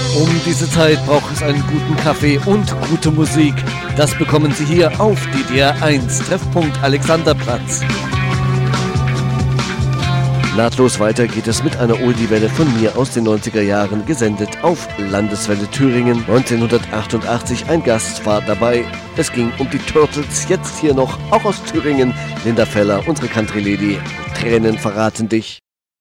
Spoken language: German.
Um diese Zeit braucht es einen guten Kaffee und gute Musik. Das bekommen Sie hier auf DDR 1, Treffpunkt Alexanderplatz. Nahtlos weiter geht es mit einer Oldie-Welle von mir aus den 90er Jahren, gesendet auf Landeswelle Thüringen. 1988 ein Gast war dabei. Es ging um die Turtles, jetzt hier noch, auch aus Thüringen, Linda Feller, unsere Country Lady. Tränen verraten dich.